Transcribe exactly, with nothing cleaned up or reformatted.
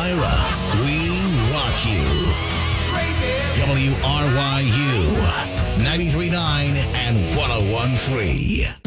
Elmira. We rock you. W R Y U ninety-three point nine and one oh one point three.